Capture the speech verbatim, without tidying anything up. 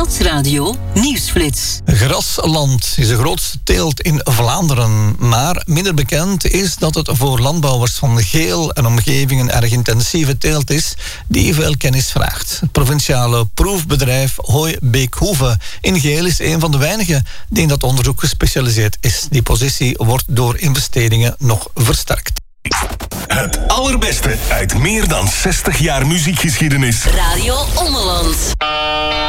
Stadsradio Nieuwsflits. Grasland is de grootste teelt in Vlaanderen. Maar minder bekend is dat het voor landbouwers van Geel en omgeving een erg intensieve teelt is die veel kennis vraagt. Het provinciale proefbedrijf Hooi Beekhoeve in Geel is een van de weinigen die in dat onderzoek gespecialiseerd is. Die positie wordt door investeringen nog versterkt. Het allerbeste uit meer dan zestig jaar muziekgeschiedenis. Radio Ommeland.